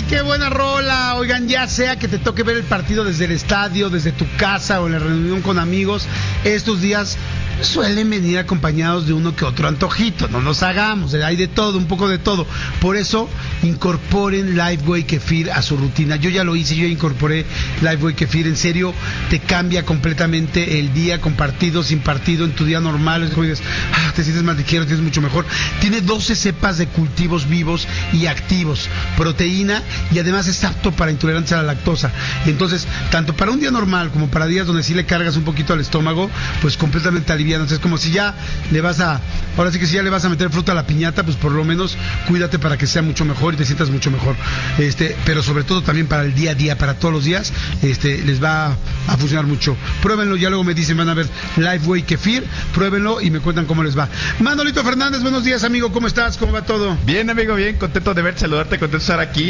qué buena rola. Oigan, ya sea que te toque ver el partido desde el estadio, desde tu casa o en la reunión con amigos, estos días suelen venir acompañados de uno que otro antojito. No nos hagamos, hay de todo, un poco de todo. Por eso incorporen Lifeway Kefir a su rutina. Yo ya lo hice, yo incorporé Lifeway Kefir. En serio, te cambia completamente el día, con partido, sin partido, en tu día normal. Es como dices, te sientes más ligero, te sientes mucho mejor. Tiene 12 cepas de cultivos vivos y activos, proteína, y además es apto para intolerantes a la lactosa. Entonces, tanto para un día normal como para días donde sí le cargas un poquito al estómago, pues completamente aliviado. Es como si ya le vas a, ahora sí que si ya le vas a meter fruta a la piñata, pues por lo menos cuídate para que sea mucho mejor y te sientas mucho mejor. Pero sobre todo también para el día a día, para todos los días, les va a funcionar mucho. Pruébenlo, ya luego me dicen, van a ver Lifeway Kefir, pruébenlo y me cuentan cómo les va. Manolito Fernández, buenos días, amigo, ¿cómo estás? ¿Cómo va todo? Bien, amigo, bien, contento de verte, saludarte, contento de estar aquí.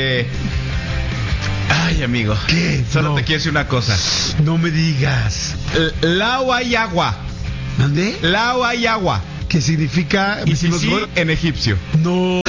Ay, amigo. ¿Qué? Solo te quiero decir una cosa. No me digas. Lao hay agua. ¿Mandé? Lao hay agua. ¿Qué significa? Y sí, en egipcio. No.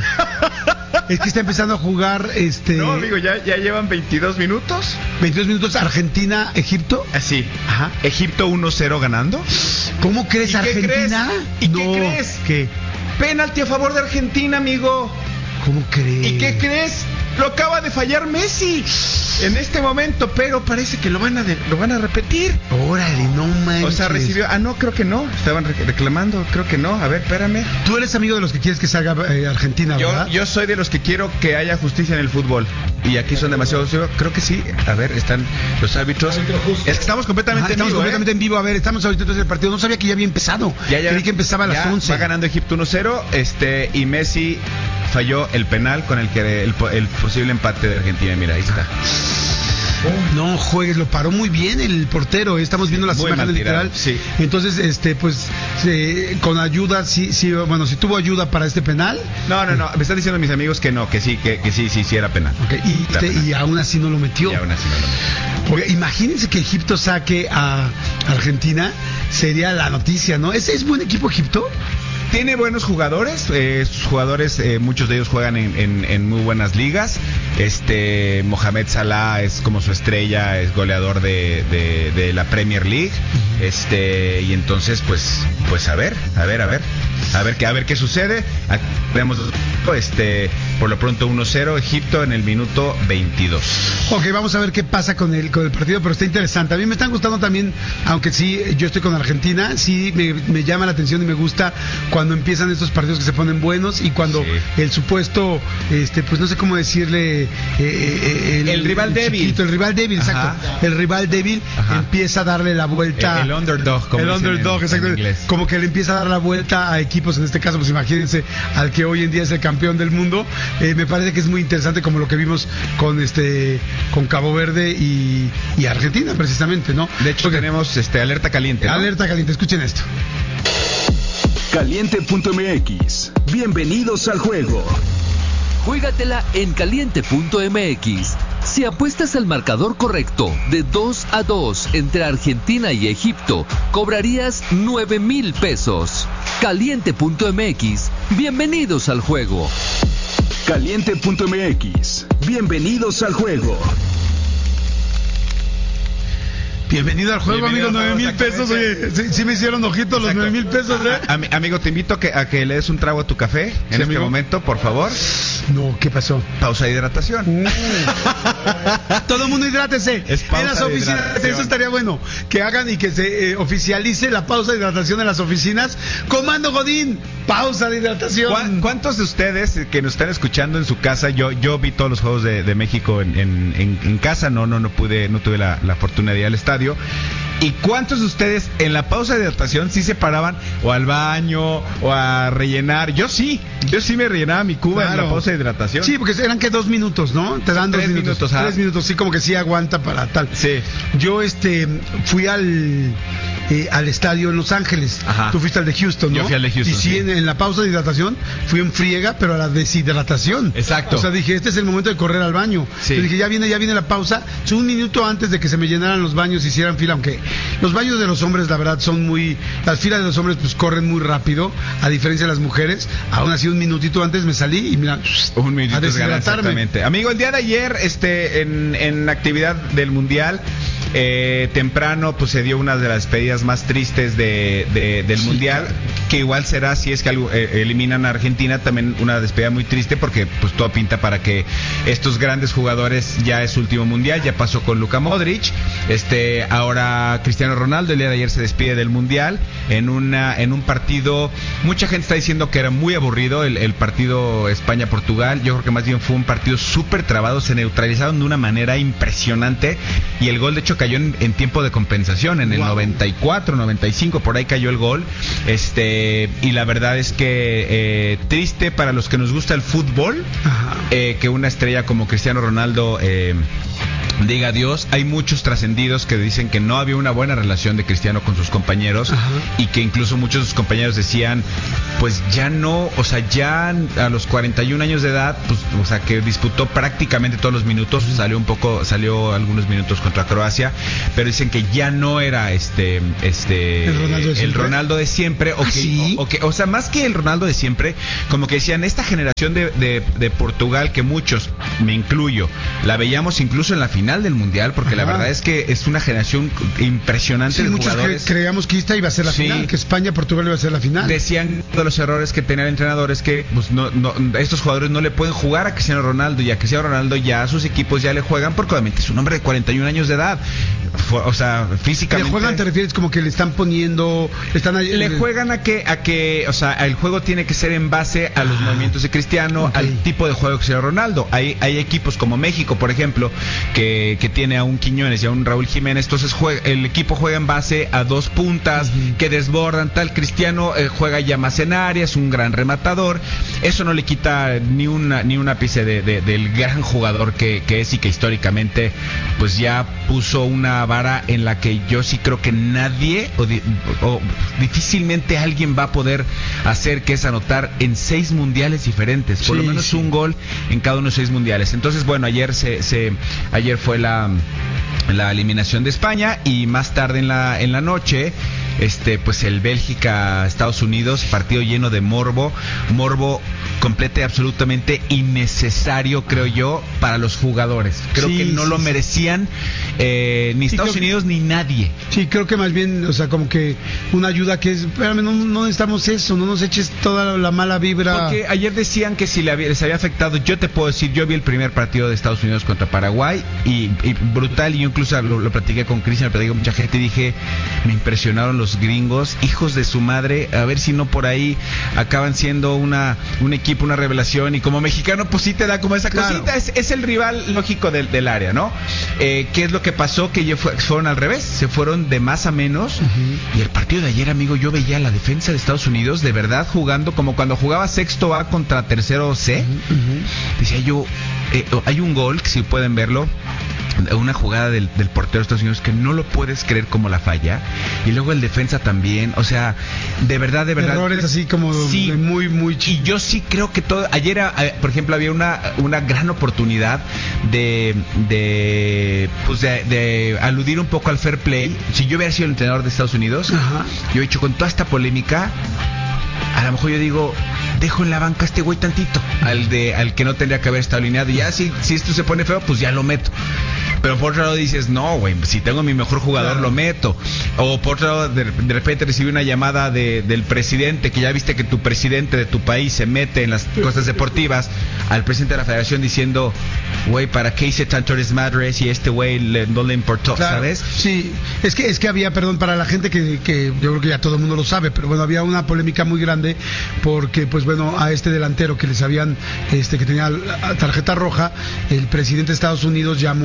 Es que está empezando a jugar No, amigo, ya llevan 22 minutos. 22 minutos, Argentina, Egipto. Sí. Ajá. Egipto 1-0 ganando. ¿Cómo crees, Argentina? ¿Y qué crees? ¿Qué? Penalti a favor de Argentina, amigo. ¿Cómo crees? ¿Y qué crees? Lo acaba de fallar Messi en este momento, pero parece que lo van a repetir. Órale, no manches. O sea, recibió... no, creo que no. Estaban reclamando, creo que no. A ver, espérame. Tú eres amigo de los que quieres que salga Argentina, ¿verdad? Yo soy de los que quiero que haya justicia en el fútbol. Y aquí son demasiado... Creo que sí. A ver, están los árbitros. Es que estamos completamente en vivo. Estamos completamente en vivo. A ver, estamos ahorita entonces el partido. No sabía que ya había empezado. Creí que empezaba a las 11. Va ganando Egipto 1-0. Y Messi falló el penal con el que el posible empate de Argentina. Mira, ahí está. No juegues, lo paró muy bien el portero. Estamos viendo las imágenes literal. Sí. Entonces, con ayuda, sí, bueno, si tuvo ayuda para este penal. No. Me están diciendo mis amigos que no, que sí era penal. Okay. Y aún así no lo metió. Porque imagínense que Egipto saque a Argentina, sería la noticia, ¿no? ¿Ese es buen equipo Egipto? Tiene buenos jugadores, sus jugadores, muchos de ellos juegan en muy buenas ligas. Mohamed Salah es como su estrella, es goleador de la Premier League. Y entonces, pues a ver qué sucede. Vemos, por lo pronto 1-0 Egipto en el minuto 22. Ok, vamos a ver qué pasa con el partido, pero está interesante. A mí me están gustando también, aunque sí, yo estoy con Argentina, sí me llama la atención y me gusta cuando empiezan estos partidos que se ponen buenos y cuando el supuesto, pues no sé cómo decirle, el rival débil. El rival débil, exacto. El rival débil empieza a darle la vuelta. El underdog, como el underdog, exacto. Como que le empieza a dar la vuelta a equipos, en este caso, pues imagínense al que hoy en día es el campeón del mundo. Me parece que es muy interesante como lo que vimos con Cabo Verde y Argentina, precisamente, ¿no? De hecho, tenemos alerta caliente, ¿no? Alerta caliente, escuchen esto. Caliente.mx. Bienvenidos al juego. Juégatela en caliente.mx. Si apuestas al marcador correcto de 2-2 entre Argentina y Egipto, cobrarías 9,000 pesos. Caliente.mx. Bienvenidos al juego. Caliente.mx. Bienvenidos al juego. Bienvenido al juego, amigo. 9,000 pesos. Oye, sí me hicieron ojitos los 9,000 pesos, ¿eh? Amigo, te invito a que le des un trago a tu café en este momento, por favor. No, ¿qué pasó? Pausa de hidratación. Todo el mundo hidrátese. En las oficinas, eso estaría bueno. Que hagan y que se oficialice la pausa de hidratación en las oficinas. Comando Godín, pausa de hidratación. ¿Cuántos de ustedes que nos están escuchando en su casa? Yo vi todos los Juegos de México en casa. No tuve la fortuna de ir al estadio. ¿Y cuántos de ustedes en la pausa de hidratación sí se paraban o al baño o a rellenar? Yo sí me rellenaba mi cuba en la pausa de hidratación. Sí, porque eran que 2 minutos, ¿no? Te dan 2 minutos. 3 minutos, sí, como que sí aguanta para tal. Sí. Yo fui al al estadio en Los Ángeles. Ajá. Tú fuiste al de Houston, ¿no? Yo fui al de Houston, y sí, sí. En la pausa de hidratación fui en friega, pero a la deshidratación. Exacto. O sea, dije, este es el momento de correr al baño. Sí. Yo dije, ya viene la pausa. Un minuto antes de que se me llenaran los baños, hicieran fila, aunque los baños de los hombres, la verdad, las filas de los hombres pues corren muy rápido, a diferencia de las mujeres. Aún así, un minutito antes me salí y mira, un minutito a deshidratarme. exactamente. Amigo, el día de ayer, en actividad del Mundial, temprano, pues se dio una de las despedidas más tristes del Mundial, que igual será, si es que eliminan a Argentina, también una despedida muy triste, porque pues todo pinta para que estos grandes jugadores, ya es su último Mundial, ya pasó con Luka Modric, ahora Cristiano Ronaldo, el día de ayer se despide del Mundial, en un partido, mucha gente está diciendo que era muy aburrido el partido España-Portugal. Yo creo que más bien fue un partido súper trabado, se neutralizaron de una manera impresionante, y el gol de hecho cayó en tiempo de compensación, en el 94, 95, por ahí cayó el gol, y la verdad es que triste para los que nos gusta el fútbol, que una estrella como Cristiano Ronaldo diga adiós. Hay muchos trascendidos que dicen que no había una buena relación de Cristiano con sus compañeros, y que incluso muchos de sus compañeros decían, pues ya no, o sea, ya a los 41 años de edad, pues, o sea, que disputó prácticamente todos los minutos, salió algunos minutos contra Croacia, pero dicen que ya no era el Ronaldo de siempre, o sea, más que el Ronaldo de siempre, como que decían, esta generación de Portugal, que muchos, me incluyo, la veíamos incluso en la final del Mundial, porque la verdad es que es una generación impresionante de jugadores. Muchos creíamos que esta iba a ser la final, que España-Portugal iba a ser la final. Decían de los errores que tenía el entrenador es que pues, estos jugadores no le pueden jugar a Cristiano Ronaldo, y a Cristiano Ronaldo ya sus equipos ya le juegan, porque obviamente es un hombre de 41 años de edad, o sea, físicamente. ¿Le juegan, te refieres como que le están poniendo, le juegan a que, o sea, el juego tiene que ser en base a los movimientos de Cristiano, al tipo de juego de Cristiano Ronaldo. Hay equipos como México, por ejemplo, que tiene a un Quiñones y a un Raúl Jiménez, entonces el equipo juega en base a dos puntas que desbordan, tal. Cristiano juega ya más en área, es un gran rematador. Eso no le quita ni un ápice del gran jugador que es, y que históricamente pues ya puso una vara en la que yo sí creo que nadie o difícilmente alguien va a poder hacer, que es anotar en 6 mundiales diferentes, por lo menos un gol en cada uno de 6 mundiales. Entonces, bueno, ayer fue la eliminación de España, y más tarde en la noche, pues el Bélgica-Estados Unidos, partido lleno de morbo completo y absolutamente innecesario, creo yo, para los jugadores. Creo que no lo merecían ni Estados Unidos ni nadie. Sí, creo que más bien, o sea, como que una ayuda que es, espérame, no necesitamos eso, no nos eches toda la mala vibra. Porque ayer decían que si les había afectado, yo te puedo decir, yo vi el primer partido de Estados Unidos contra Paraguay, y brutal, y yo incluso lo platiqué con Cristian, lo platiqué con mucha gente, y dije, me impresionaron los gringos, hijos de su madre, a ver si no por ahí acaban siendo un equipo, una revelación, y como mexicano pues sí te da como esa cosita, es el rival lógico del área, ¿no? ¿Qué es lo que pasó? Que fueron al revés, se fueron de más a menos, y el partido de ayer, amigo, yo veía la defensa de Estados Unidos de verdad jugando como cuando jugaba sexto A contra tercero C. Decía yo, hay un gol, que si pueden verlo, una jugada del portero de Estados Unidos que no lo puedes creer como la falla, y luego el defensa también, o sea, de verdad errores así como de muy y yo sí creo que ayer, por ejemplo, había una gran oportunidad de aludir un poco al fair play. Si yo hubiera sido el entrenador de Estados Unidos, yo he dicho, con toda esta polémica, a lo mejor yo digo, dejo en la banca a este güey tantito, al que no tendría que haber estado alineado, y ya si esto se pone feo, pues ya lo meto. Pero por otro lado dices, no, güey, si tengo a mi mejor jugador, lo meto. O por otro lado, de repente recibí una llamada del presidente, que ya viste que tu presidente de tu país se mete en las cosas deportivas, al presidente de la federación diciendo, güey, ¿para qué hice tanto desmadre si este güey no le importó, ¿sabes? Sí, es que había, perdón, para la gente que yo creo que ya todo el mundo lo sabe, pero bueno, había una polémica muy grande, porque pues bueno, a este delantero que les habían, que tenía tarjeta roja, el presidente de Estados Unidos llamó al presidente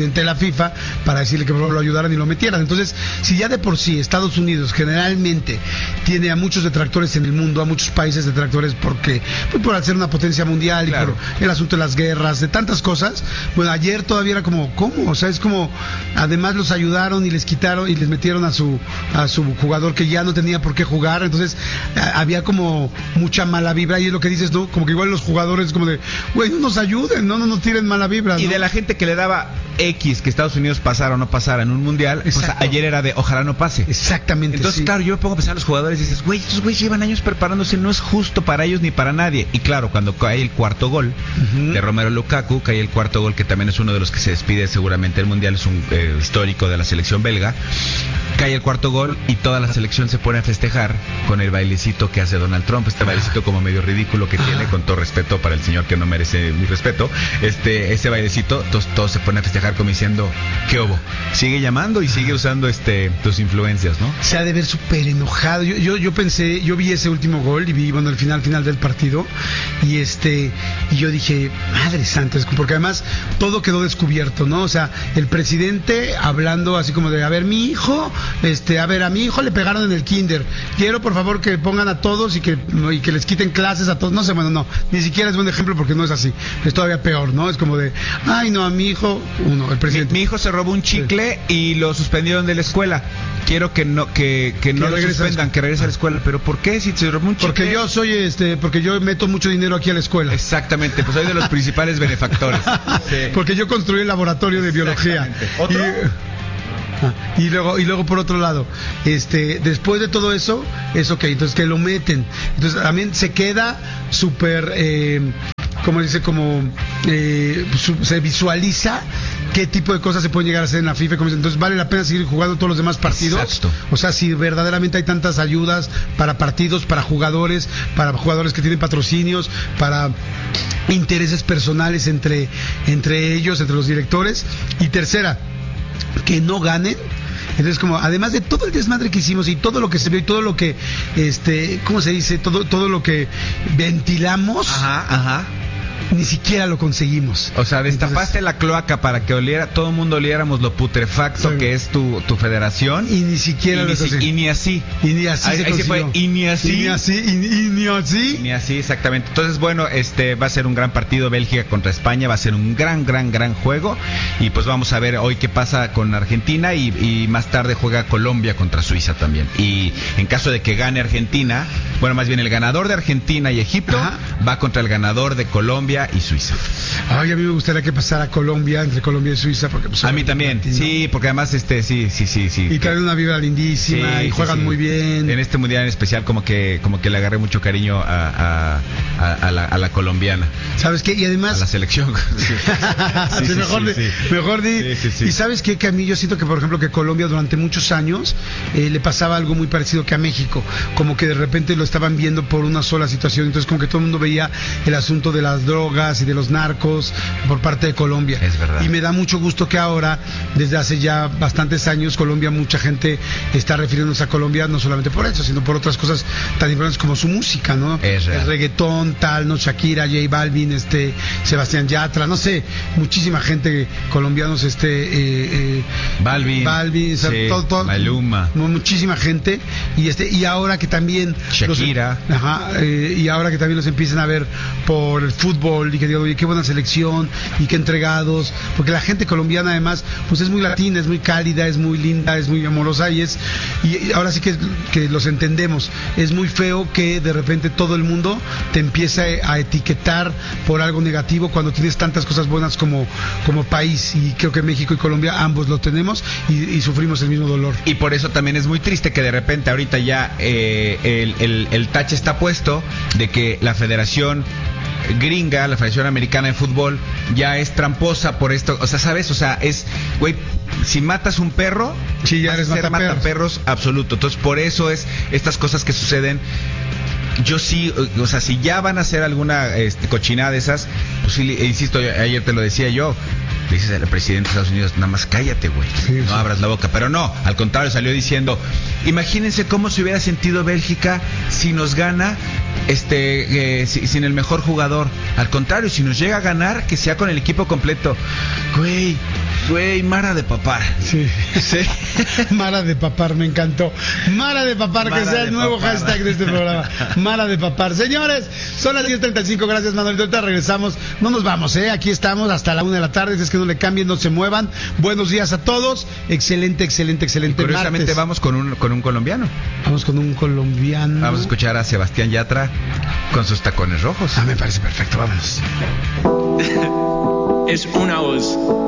presidente de la FIFA para decirle que lo ayudaran y lo metieran. Entonces, si ya de por sí Estados Unidos generalmente tiene a muchos detractores en el mundo, a muchos países detractores, porque pues, por ser una potencia mundial y por el asunto de las guerras, de tantas cosas, bueno, ayer todavía era como, ¿cómo? O sea, es como, además los ayudaron y les quitaron y les metieron a su jugador que ya no tenía por qué jugar, entonces había como mucha mala vibra, y es lo que dices, ¿no? Como que igual los jugadores como de, güey, no nos ayuden, no nos tiren mala vibra, ¿no? Y de la gente que le daba X que Estados Unidos pasara o no pasara en un mundial, pues ayer era de ojalá no pase. Exactamente. Entonces, claro, yo me pongo a pensar a los jugadores y dices, güey, estos güeyes llevan años preparándose, no es justo para ellos ni para nadie. Y claro, cuando cae el cuarto gol de Romelu Lukaku, cae el cuarto gol, que también es uno de los que se despide seguramente del mundial, es un histórico de la selección belga. Cae el cuarto gol y toda la selección se pone a festejar con el bailecito que hace Donald Trump, este bailecito como medio ridículo que tiene, con todo respeto para el señor que no merece mi respeto, ese bailecito, todos se ponen a festejar como diciendo, ¿qué hubo? Sigue llamando y sigue usando tus influencias, ¿no? Se ha de ver súper enojado. Yo pensé, yo vi ese último gol y vi, bueno, el final del partido, y yo dije, madre santa, porque además todo quedó descubierto, ¿no? O sea, el presidente hablando así como de, a ver, mi hijo, a mi hijo le pegaron en el kinder, quiero por favor que pongan a todos y que les quiten clases a todos, no sé, bueno, no, ni siquiera es buen ejemplo porque no es así, es todavía peor, ¿no? Es como de, ay no, a mi hijo, el presidente. Mi hijo se robó un chicle y lo suspendieron de la escuela, quiero que no lo suspendan, que regrese a la escuela. ¿Pero por qué? Si se robó un chicle. Porque yo soy, porque yo meto mucho dinero aquí a la escuela. Exactamente, pues soy de los principales benefactores. Sí. Porque yo construí el laboratorio de biología. ¿Otro? Y luego por otro lado, después de todo eso, es ok, entonces que lo meten. Entonces también se queda súper, se visualiza qué tipo de cosas se pueden llegar a hacer en la FIFA. Entonces vale la pena seguir jugando todos los demás partidos. Exacto. O sea, si verdaderamente hay tantas ayudas para partidos, para jugadores que tienen patrocinios, para intereses personales entre ellos, entre los directores. Y tercera, que no ganen. Entonces, como además de todo el desmadre que hicimos y todo lo que se vio y todo lo que ¿cómo se dice? Todo lo que ventilamos. Ajá. Ni siquiera lo conseguimos. O sea, destapaste la cloaca para que todo el mundo oliéramos lo putrefacto que es tu federación. Y ni siquiera y ni así. Ahí se fue. Y ni así. Y ni así, exactamente. Entonces, bueno, va a ser un gran partido Bélgica contra España, va a ser un gran juego. Y pues vamos a ver hoy qué pasa con Argentina y más tarde juega Colombia contra Suiza también. Y en caso de que gane Argentina, bueno, más bien el ganador de Argentina y Egipto va contra el ganador de Colombia y Suiza. Ay, a mí me gustaría que pasara entre Colombia y Suiza, porque pues, a mí también, latino. Sí, porque además sí. Y traen una vibra lindísima y juegan muy bien. En este mundial en especial como que le agarré mucho cariño a la colombiana. ¿Sabes qué? Y además a la selección. Mejor di. Sí. Y ¿sabes qué? Que a mí yo siento que, por ejemplo, que Colombia durante muchos años le pasaba algo muy parecido que a México, como que de repente lo estaban viendo por una sola situación, entonces como que todo el mundo veía el asunto de las drogas y de los narcos por parte de Colombia. Es verdad. Y me da mucho gusto que ahora, desde hace ya bastantes años, Colombia, mucha gente está refiriéndose a Colombia no solamente por eso, sino por otras cosas tan importantes como su música, ¿no? Es real. El reggaetón, tal, ¿no? Shakira, J Balvin, Sebastián Yatra, no sé, muchísima gente colombianos, Balvin, o sea, todo, Maluma, muchísima gente, y ahora que también Shakira, y ahora que también los empiezan a ver por el fútbol y que digo, oye, qué buena selección y qué entregados, porque la gente colombiana además pues es muy latina, es muy cálida, es muy linda, es muy amorosa y ahora sí que los entendemos. Es muy feo que de repente todo el mundo te empiece a etiquetar por algo negativo cuando tienes tantas cosas buenas como país, y creo que México y Colombia ambos lo tenemos y sufrimos el mismo dolor. Y por eso también es muy triste que de repente ahorita ya el tache está puesto de que la Federación gringa, la Federación Americana de Fútbol, ya es tramposa por esto, o sea, ¿sabes? O sea, güey, si matas un perro, ya eres mataperros absoluto. Entonces, por eso es estas cosas que suceden. Yo sí, o sea, si ya van a hacer alguna cochinada de esas, pues sí, insisto, ayer te lo decía yo, le dices al presidente de Estados Unidos, nada más cállate, güey, no abras la boca. Pero no, al contrario, salió diciendo, imagínense cómo se hubiera sentido Bélgica si nos gana sin el mejor jugador. Al contrario, si nos llega a ganar, que sea con el equipo completo. Güey, Güey, Mara de papar. Sí. Sí. Mara de papar, me encantó. Mara de papar, que Mara sea de el nuevo papar. hashtag de este programa. Mara de papar. Señores, son las 10:35. Gracias, Manuelito. Ahorita regresamos. No nos vamos, Aquí estamos hasta la 1 de la tarde. Si es que no le cambien, no se muevan. Buenos días a todos. Excelente Curiosamente martes. vamos con un colombiano. Vamos con un colombiano. Vamos a escuchar a Sebastián Yatra con sus tacones rojos. Me parece perfecto. Vámonos. Es una voz.